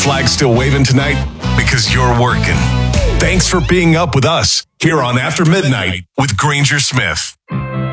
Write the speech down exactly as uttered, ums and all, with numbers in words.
flag still waving tonight? Because you're working. Thanks for being up with us here on After Midnight with Granger Smith.